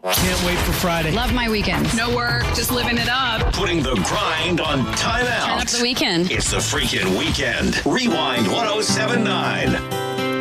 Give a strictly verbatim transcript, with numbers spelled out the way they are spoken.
Can't wait for Friday. Love my weekends. No work, just living it up. Putting the grind on timeout. Turn up the weekend. It's the freaking weekend. Rewind one oh seven point nine.